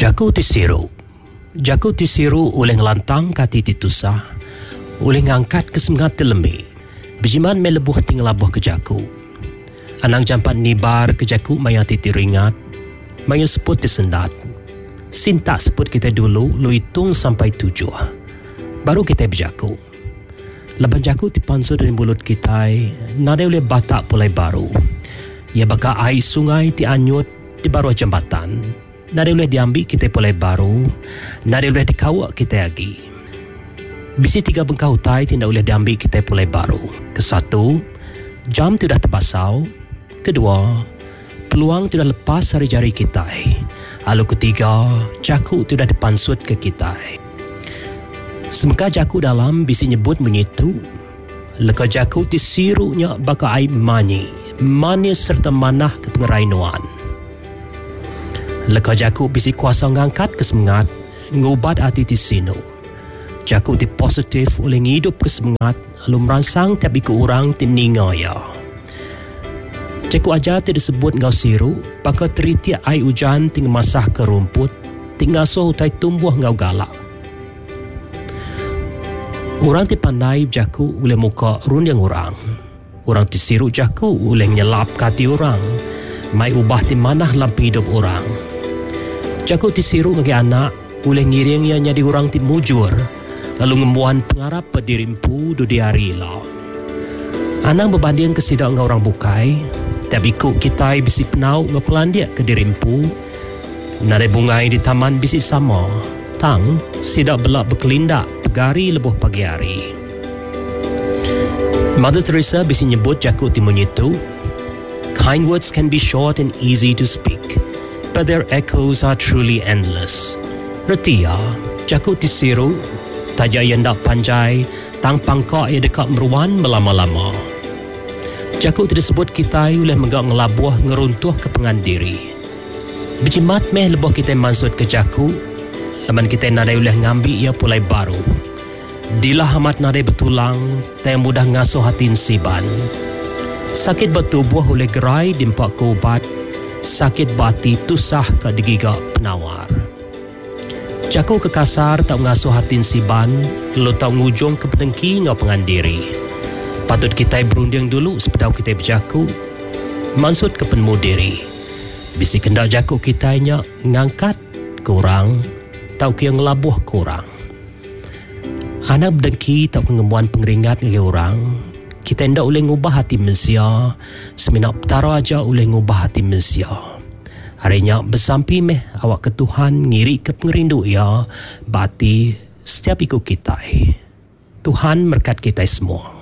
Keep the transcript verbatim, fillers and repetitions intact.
Jaku tisiru. Jaku tisiru oleh ngelantang kati titusah, oleh ngangkat kesemangat telemi. Bijiman melebuh tinglabuh ke jaku. Anang jampat nibar ke jaku maya titiringat, maya seput tisendat. Sintak seput kita dulu, lu hitung sampai tujuh. Baru kita berjaku. Laban jaku tipansur dari mulut kita, nada oleh batak pulai baru. Ia baka air sungai ti anyut di bawah jambatan. Nada boleh diambil kita pulai baru, nada boleh dikawak kita lagi. Bisi tiga bengkau tai tidak boleh diambil kita pulai baru. Kesatu, jam tidak terbasau. Kedua, peluang tidak lepas dari jari kita. Lalu ketiga, jaku tidak dipansut ke kita. Semeka jaku dalam bisi nyebut menyitu. Leka jaku tisirunya baka air mani, manis serta manah ke pengerainuan. Leka jaku bisi kuasa ngangkat kesemangat, ngubat hati ti sino. Jaku ti positif oleh ngidup kesemangat, lalu merangsang tapi ke orang ti ningaya. Jaku aja ti disebut ngau siru, baka teriti ai hujan ti ngemasah ke rumput, ti ngasuh utai tumbuh ngau galak. Orang ti pandai jaku oleh muka runding orang. Orang ti siru jaku oleh nyelap kati orang, mai ubah ti manah lampi hidup orang. Jaku tisiru ngagi anak, boleh ngiringnya jadi orang ti mujur, lalu ngembuan pengarap pedirimpu du diari lah. Anang berbanding kesidak ngau orang bukai, tapi kuk kita bisi penau ngepelandia ke dirimpu, nade bungai di taman bisi sama, tang sidak belak berkelindak, pegari lebuh pagi hari. Mother Teresa bisi nyebut jaku ti menyitu, kind words can be short and easy to speak, but their echoes are truly endless. Retia, jaku tisiru, taja yang dak panjai, tang pangkak ia dekat meruan melama-lama. Jaku disebut kita oleh menggak ngelabuh ngeruntuh ke pengandiri. Berjimat meh lebuh kita mansut ke jaku, laman kita nadai oleh ngambil ia pulai baru. Dilah amat nadai betulang, tak mudah ngasuh hatin siban. Sakit bertubuh oleh gerai dimpak ke ubat, sakit bati tusah ke digigak penawar. Jaku kekasar tak ngasuh hatin siban, lalu tak ngujung ke pedengki ngau pengandiri. Patut kita berunding dulu sepedau kita berjaku, maksud ke penmu diri. Bisi kendak jaku kita nya ngangkat kurang, tau ke yang labuh kurang. Anak berdengki tak kengemuan pengeringat oleh orang, kita hendak boleh ngubah hati manusia, seminak petara aja boleh ngubah hati manusia. Harinya bersampi meh awak ke Tuhan ngiri ke pengerindu ya, bati setiap ikut kita. Tuhan berkat kita semua.